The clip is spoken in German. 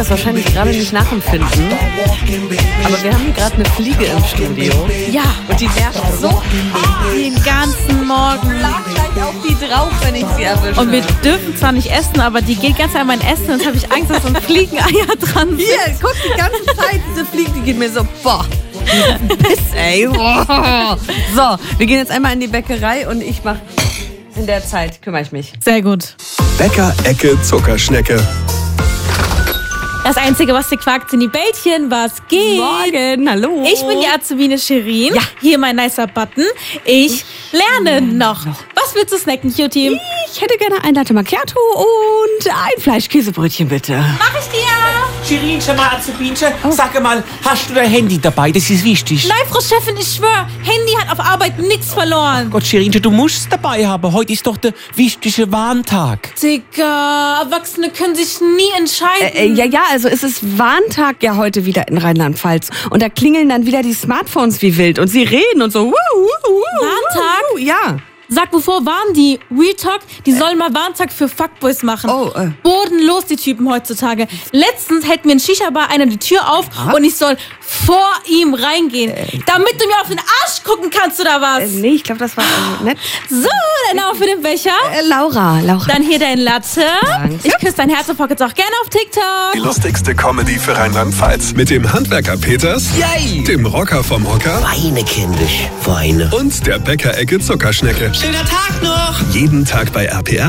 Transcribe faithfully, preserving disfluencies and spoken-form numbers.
das wahrscheinlich gerade nicht nachempfinden, aber wir haben hier gerade eine Fliege im Studio. Ja. Und die nervt so den ganzen Morgen. Schlag gleich auf die drauf, wenn ich sie erwische. Und wir dürfen zwar nicht essen, aber die geht ganz an mein Essen. Jetzt habe ich Angst, dass so ein Fliegeneier dran sind. Hier, guck, die ganze Zeit, diese Fliege, die geht mir so, boah. Piss, ey. Boah. So, wir gehen jetzt einmal in die Bäckerei und ich mach, in der Zeit kümmere ich mich. Sehr gut. Bäcker-Ecke Zuckerschnecke. Das Einzige, was dir quakt, sind die Bällchen. Was geht? Morgen, hallo. Ich bin die Azubine Shirin. Ja. Hier mein nicer Button. Ich lerne noch. Was willst du snacken, Cutie? Ich hätte gerne ein Latte Macchiato und ein Fleischkäsebrötchen, bitte. Mach ich dir. Shirinchen, mal Azubinchen, sag mal, hast du dein Handy dabei? Das ist wichtig. Nein, Frau Chefin, ich schwör, Handy hat auf Arbeit nichts verloren. Gott, Shirinchen, du musst es dabei haben. Heute ist doch der wichtige Warntag. Digga, Erwachsene können sich nie entscheiden. Äh, ja, ja, also es ist Warntag ja heute wieder in Rheinland-Pfalz. Und da klingeln dann wieder die Smartphones wie wild. Und sie reden und so. Wuh, wuh, wuh, Warntag? wuh, ja. Sag, wovor waren die? Real Talk, die sollen mal Warntag für Fuckboys machen. Oh, äh. Bodenlos, die Typen heutzutage. Letztens hält mir ein Shisha-Bar einer die Tür auf Was? und ich soll vor ihm reingehen. Damit du mir auf den Arsch gucken kannst, oder was? Äh, nee, ich glaube, das war äh, nett. So, dann auch für den Becher. Äh, Laura, Laura. Dann hier dein Latte. Danke. Ich küsse dein Herz und folge jetzt auch gerne auf TikTok. Die lustigste Comedy für Rheinland-Pfalz. Mit dem Handwerker Peters, Yay! dem Rocker vom Hocker Weine, kindisch, Weine. und der Bäcker-Ecke Zuckerschnecke. Schöner Tag noch! Jeden Tag bei R P R